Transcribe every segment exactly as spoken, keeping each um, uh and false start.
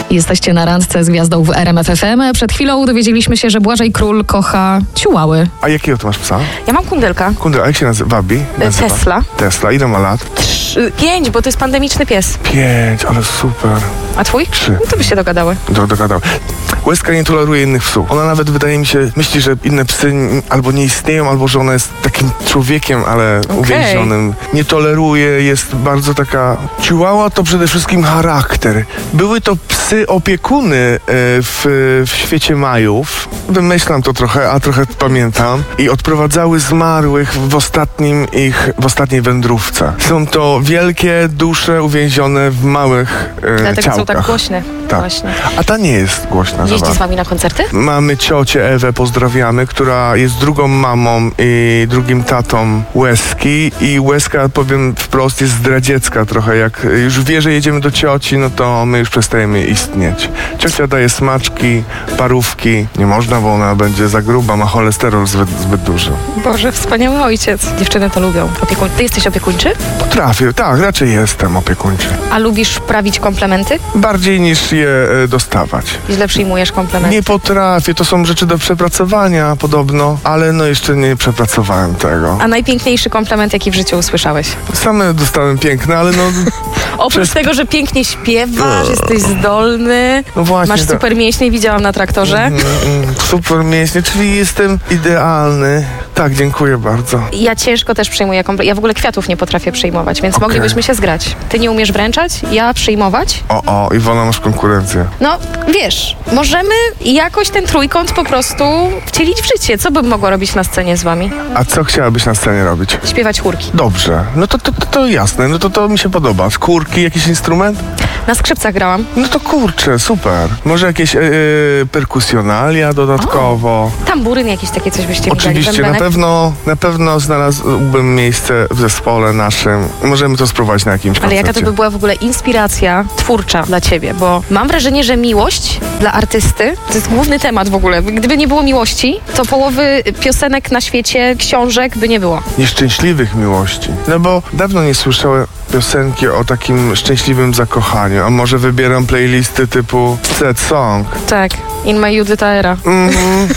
Jesteście na randce z gwiazdą w R M F F M. Przed chwilą dowiedzieliśmy się, że Błażej Król kocha ciułały. A jakiego ty masz psa? Ja mam kundelka. Kundel, a jak się nazywa? Wabi? Nazywa? Tesla. Tesla. Ile ma lat? Trzy, pięć, bo to jest pandemiczny pies. Pięć, ale super. A twój? Trzy. No to by się dogadały. Do, dogadał. Łezka nie toleruje innych psów. Ona nawet, wydaje mi się, myśli, że inne psy n- albo nie istnieją, albo że ona jest takim człowiekiem, ale Okej. uwięzionym. Nie toleruje, jest bardzo taka... Chihuahua to przede wszystkim charakter. Były to psy opiekuny e, w, w świecie Majów. Wymyślam to trochę, a trochę pamiętam. I odprowadzały zmarłych w ostatnim ich, w ostatniej wędrówce. Są to wielkie dusze uwięzione w małych e, Dlatego ciałkach. są tak głośne. Tak. Właśnie. A ta nie jest głośna. Jeździ zobacz. z wami na koncerty? Mamy ciocię Ewę, pozdrawiamy, która jest drugą mamą i drugim tatą Łezki i Łezka, powiem wprost, jest zdradziecka trochę. Jak już wie, że jedziemy do cioci, no to my już przestajemy istnieć. Ciocia daje smaczki, parówki. Nie można, bo ona będzie za gruba, ma cholesterol zbyt, zbyt duży. Boże, wspaniały ojciec. Dziewczyny to lubią. Opiekuń... Ty jesteś opiekuńczy? Potrafię, tak, raczej jestem opiekuńczy. A lubisz prawić komplementy? Bardziej niż je e, dostawać. Źle przyjmujesz komplementy? Nie potrafię, to są rzeczy do przepracowania podobno, ale no jeszcze nie przepracowałem tego. A najpiękniejszy komplement, jaki w życiu usłyszałeś? Same dostałem piękne, ale no... Oprócz Przez- tego, że pięknie śpiewasz, jesteś zdolny, No właśnie. masz tak. super mięśnie, widziałam na traktorze. Mm, mm, super mięśnie, czyli jestem idealny. Tak, dziękuję bardzo. Ja ciężko też przyjmuję komplementy. Ja w ogóle kwiatów nie potrafię przyjmować, więc Okej. moglibyśmy się zgrać. Ty nie umiesz wręczać, ja przyjmować. O, o, Iwona, masz konkurencję. No, wiesz, możemy jakoś ten trójkąt po prostu wcielić w życie. Co bym mogła robić na scenie z wami? A co chciałabyś na scenie robić? Śpiewać chórki. Dobrze, no to, to, to, to jasne, no to to mi się podoba. Skórki, jakiś instrument? Na skrzypcach grałam. No to kurczę, super. Może jakieś e, e, perkusjonalia dodatkowo? Tamburyn jakieś takie coś byście mi dali. Oczywiście, na bębenek. pewno, na pewno znalazłbym miejsce w zespole naszym. Możemy to spróbować na jakimś Ale koncercie. jaka to by była w ogóle inspiracja twórcza dla ciebie? Bo mam wrażenie, że miłość dla artysty to jest główny temat w ogóle. Gdyby nie było miłości, to połowy piosenek na świecie, książek by nie było. Nieszczęśliwych miłości. No bo dawno nie słyszałem piosenki o takim szczęśliwym zakochaniu. A może wybieram playlisty typu Sad Song. Tak, In My Judyta Era. Mhm,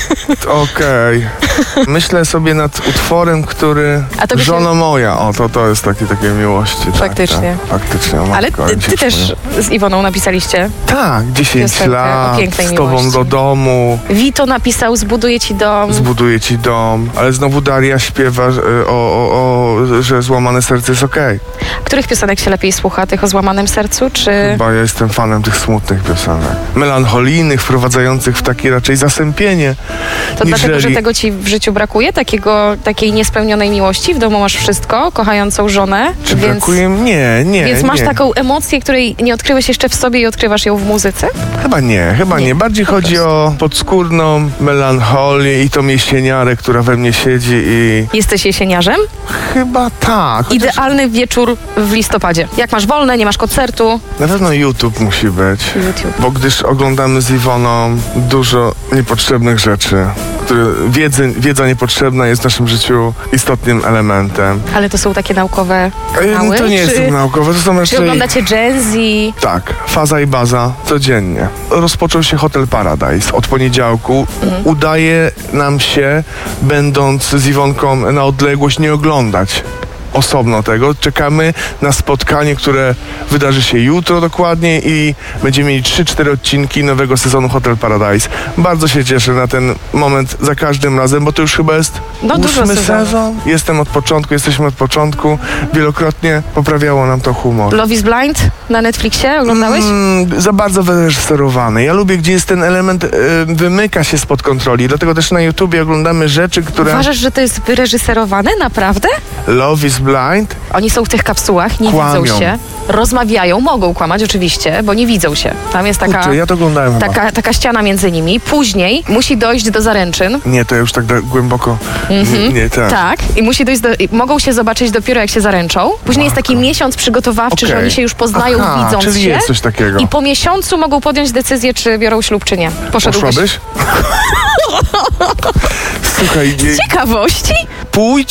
okej. Myślę sobie nad utworem, który... A to by się- Żono moja. O, to, to jest takie, takie miłości. Tak, Faktycznie. Tak, faktycznie. O Ale matko, ty, jak się ty też śmieję. z Iwoną napisaliście. Tak, dziesięć piosenkę o lat, pięknej z tobą miłości. do domu. Vito napisał Zbuduję ci dom. Zbuduję ci dom, ale znowu Daria śpiewa że- o, o, o, że złamane serce jest okej. Których piosenek się lepiej słucha? Tych o złamanym sercu, czy... Chyba ja jestem fanem tych smutnych piosenek. Melancholijnych, wprowadzających w takie raczej zasępienie. To dlatego, że niżeli- tego ci w życiu brakuje? Takiego, takiej niespełnionej miłości? W domu masz wszystko, kochającą żonę, Czy więc... brakuje? Nie, nie, Więc masz nie. taką emocję, której nie odkryłeś jeszcze w sobie i odkrywasz ją w muzyce? Chyba nie, chyba nie. Nie, Bardziej po chodzi prostu. o podskórną melancholię i tą jesieniarę, która we mnie siedzi i... Jesteś jesieniarzem? Chyba tak. Chociaż Idealny wieczór w listopadzie. Jak masz wolne, nie masz koncertu. na pewno YouTube musi być. YouTube. Bo gdyż oglądamy z Iwoną dużo niepotrzebnych rzeczy, które wiedzy, wiedza niepotrzebna jest w naszym życiu istotnym elementem. Ale to są takie naukowe E, kanały? To nie czy... jest naukowe, to są Czy raczej... oglądacie Gen Z? Tak, faza i baza codziennie. Rozpoczął się Hotel Paradise od poniedziałku. Mhm. Udaje nam się, będąc z Iwonką na odległość, nie oglądać osobno tego. Czekamy na spotkanie, które wydarzy się jutro dokładnie i będziemy mieli trzy cztery odcinki nowego sezonu Hotel Paradise. Bardzo się cieszę na ten moment za każdym razem, bo to już chyba jest No, dużo ósmy sezonów. sezon. Jestem od początku, jesteśmy od początku. Wielokrotnie poprawiało nam to humor. Love is Blind na Netflixie? Oglądałeś? Mm, za bardzo wyreżyserowany. Ja lubię, gdzie jest ten element, y, wymyka się spod kontroli. Dlatego też na YouTubie oglądamy rzeczy, które... Uważasz, że to jest wyreżyserowane? Naprawdę? Love is Blind. Oni są w tych kapsułach, nie Kłamią. widzą się, rozmawiają, mogą kłamać oczywiście, bo nie widzą się. Tam jest taka, Kurczę, ja to oglądałem chyba. taka, taka ściana między nimi. Później musi dojść do zaręczyn. Nie, to ja już tak da- głęboko... Nie, nie, tak. Tak, i musi dojść do, i mogą się zobaczyć dopiero jak się zaręczą. Później jest taki miesiąc przygotowawczy, że Okej. oni się już poznają, Aha, widząc czyli się. jest coś takiego. I po miesiącu mogą podjąć decyzję, czy biorą ślub, czy nie. Poszedłbyś? Poszłabyś? Słuchaj, nie, Z ciekawości? pójdź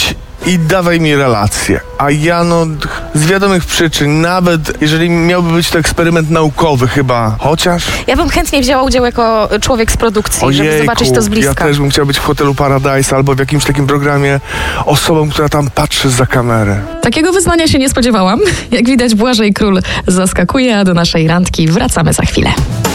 i dawaj mi relację. A ja no z wiadomych przyczyn, nawet jeżeli miałby być to eksperyment naukowy chyba, chociaż... Ja bym chętnie wzięła udział jako człowiek z produkcji, Ojejku, żeby zobaczyć to z bliska. Ja też bym chciał być w hotelu Paradise albo w jakimś takim programie osobą, która tam patrzy zza kamery. Takiego wyznania się nie spodziewałam. Jak widać, Błażej Król zaskakuje, a do naszej randki wracamy za chwilę.